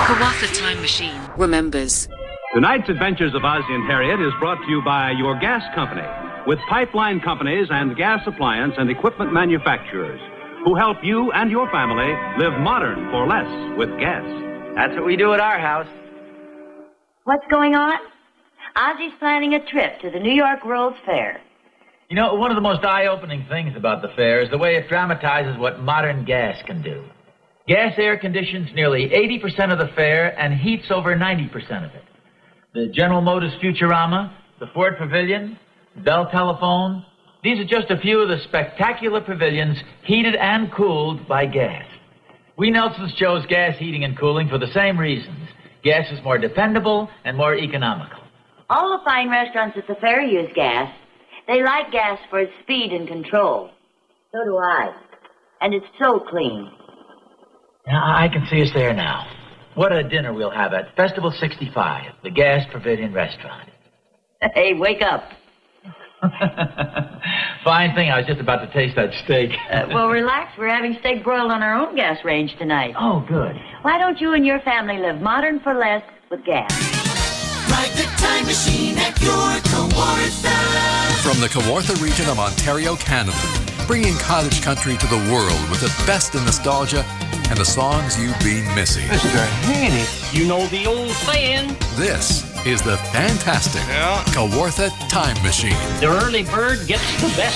Kawartha Time Machine remembers. Tonight's Adventures of Ozzie and Harriet is brought to you by your gas company, with pipeline companies and gas appliance and equipment manufacturers who help you and your family live modern for less with gas. That's what we do at our house. What's going on? Ozzie's planning a trip to the New York World's Fair. You know, one of the most eye-opening things about the fair is the way it dramatizes what modern gas can do. Gas air conditions nearly 80% of the fair and heats over 90% of it. The General Motors Futurama, the Ford Pavilion, Bell Telephone, these are just a few of the spectacular pavilions heated and cooled by gas. We Nelsons chose gas heating and cooling for the same reasons. Gas is more dependable and more economical. All the fine restaurants at the fair use gas. They like gas for its speed and control. So do I. And it's so clean. Now, I can see us there now. What a dinner we'll have at Festival 65, the Gas Pavilion Restaurant. Hey, wake up. Fine thing, I was just about to taste that steak. Well, relax. We're having steak broiled on our own gas range tonight. Oh, good. Why don't you and your family live modern for less with gas? Ride the time machine at your Kawartha. From the Kawartha region of Ontario, Canada, bringing cottage country to the world with the best in nostalgia and the songs you've been missing. Mr. Haney, you know the old saying. This is the fantastic Kawartha Time Machine. The early bird gets the best.